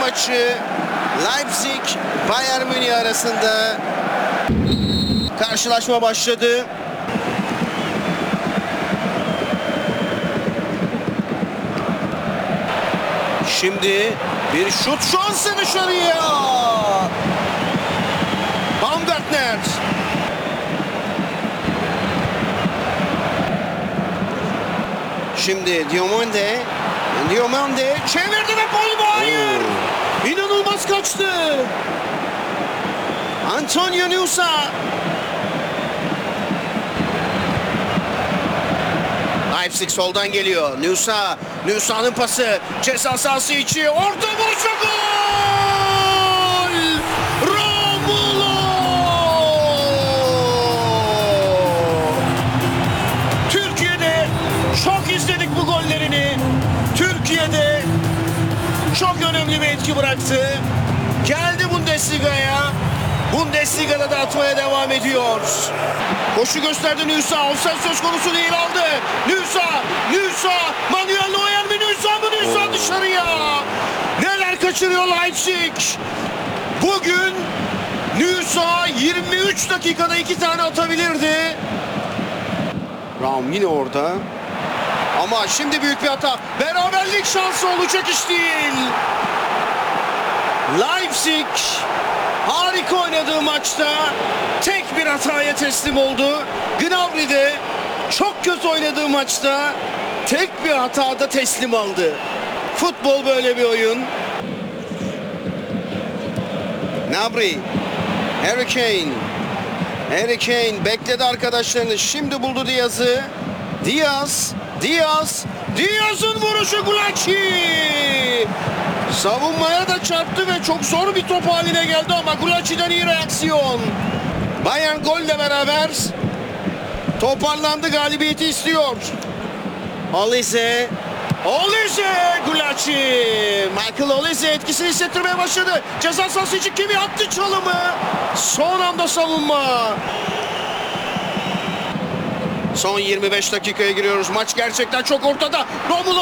maçı Leipzig Bayern Münih arasında karşılaşma başladı. Şimdi bir şut şansı dışarıya. Baumgartner. Şimdi Diomande çevirdi ve gol mu? Hayır. İnanılmaz kaçtı. Antonio Nusa. Leipzig soldan geliyor. Nusa'nın pası. Ceza sahası içi. Orta vuruşu gol! Romulo! Türkiye'de çok izledik bu gollerini. Türkiye'de çok önemli bir etki bıraktı. Geldi Bundesliga'ya. Bundesliga'da da atmaya devam ediyor. Koşu gösterdi Nusa. Offside söz konusu değil, aldı. Nusa. Manuel Neuer mi? Nusa dışarıya. Neler kaçırıyor Leipzig. Bugün Nusa 23 dakikada 2 tane atabilirdi. Raum yine orada. Ama şimdi büyük bir hata. Beraberlik şansı olacak iş değil. Leipzig harika oynadığı maçta tek bir hataya teslim oldu. Gnabry de çok kötü oynadığı maçta tek bir hatada teslim aldı. Futbol böyle bir oyun. Gnabry, Harry Kane bekledi arkadaşlarını. Şimdi buldu Diaz'ı. Diaz'ın vuruşu Gulacsi. Savunmaya da çarptı ve çok zor bir top haline geldi ama Gulacsi'den iyi reaksiyon. Bayern golle beraber toparlandı, galibiyeti istiyor. Olise, Gulacsi. Michael Olise etkisini hissettirmeye başladı. Ceza sahası için kimi attı çalımı. Son anda savunma. Son 25 dakikaya giriyoruz. Maç gerçekten çok ortada. Romulo,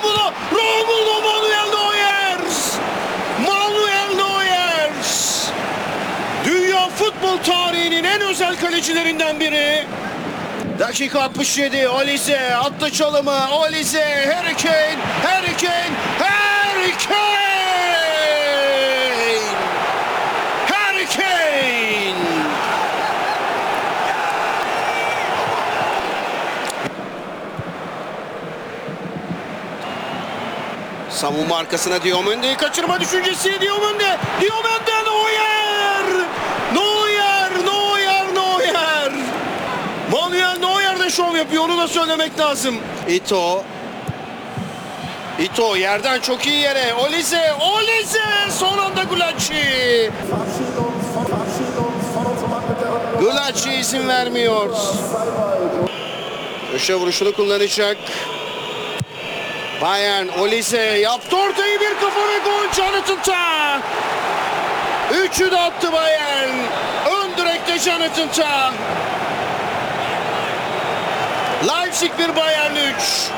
Manuel Neuer. Dünya futbol tarihinin en özel kalecilerinden biri. Dakika 67. Olise attı çalımı. Harry Kane. Savunma arkasına Diomande'yi kaçırma düşüncesi. Diomande Neuer. Manuel Neuer de şov yapıyor, onu da söylemek lazım. Ito yerden çok iyi yere. Olise son anda Gulacsi. Gulacsi izin vermiyor. Köşe vuruşunu kullanacak. Bayern, Olise yaptı ortayı, bir kafa ve gol. Jonathan Tah. 3'ü de attı Bayern. Ön direkte Jonathan Tah. Leipzig 1, Bayern 3.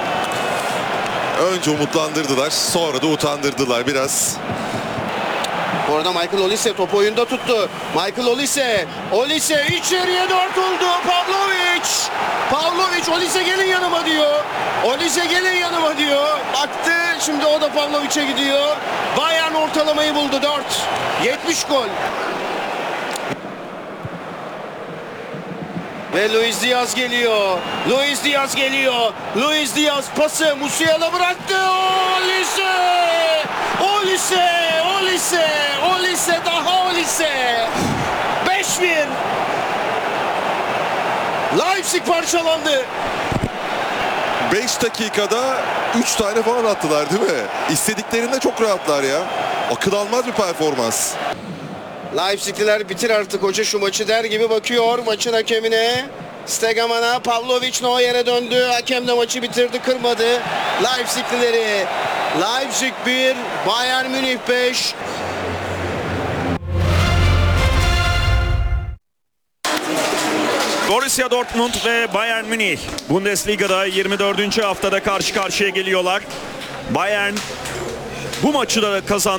Önce umutlandırdılar, sonra da utandırdılar biraz. Orada Michael Olise topu oyunda tuttu. Olise içeriye 4 oldu. Pavlovic Olise gelin yanıma diyor. Baktı, şimdi o da Pavlovic'e gidiyor. Bayern ortalamayı buldu, 4. 70 gol. Ve Luis Diaz geliyor. Luis Diaz pası Musiala bıraktı. Olise. 5-1. Leipzig parçalandı. 5 dakikada 3 tane falan attılar değil mi? İstediklerinde çok rahatlar ya. Akıl almaz bir performans. Leipzigliler bitir artık hoca şu maçı der gibi bakıyor maçın hakemine. Stegeman'a, Pavlovic Neuer'e döndü. Hakem de maçı bitirdi, kırmadı Leipziglileri. Leipzig 1, Bayern Münih 5. Borussia Dortmund ve Bayern Münih Bundesliga'da 24. haftada karşı karşıya geliyorlar. Bayern bu maçı da kazandı.